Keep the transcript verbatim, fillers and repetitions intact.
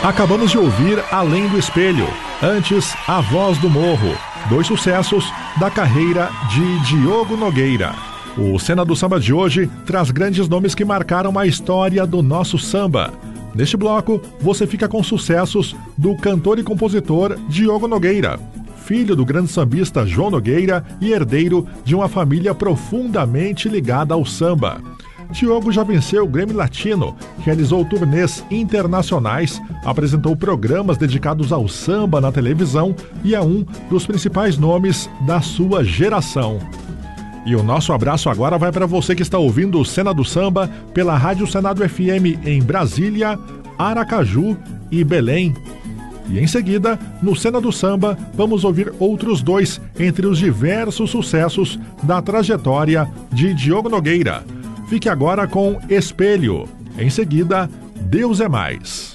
Acabamos de ouvir Além do Espelho, antes A Voz do Morro, dois sucessos da carreira de Diogo Nogueira. O Cena do Samba de hoje traz grandes nomes que marcaram a história do nosso samba. Neste bloco, você fica com sucessos do cantor e compositor Diogo Nogueira, filho do grande sambista João Nogueira e herdeiro de uma família profundamente ligada ao samba. Diogo já venceu o Grammy Latino, realizou turnês internacionais, apresentou programas dedicados ao samba na televisão e é um dos principais nomes da sua geração. E o nosso abraço agora vai para você que está ouvindo o Cena do Samba pela Rádio Senado F M em Brasília, Aracaju e Belém. E em seguida, no Cena do Samba, vamos ouvir outros dois entre os diversos sucessos da trajetória de Diogo Nogueira. Fique agora com Espelho. Em seguida, Deus é Mais.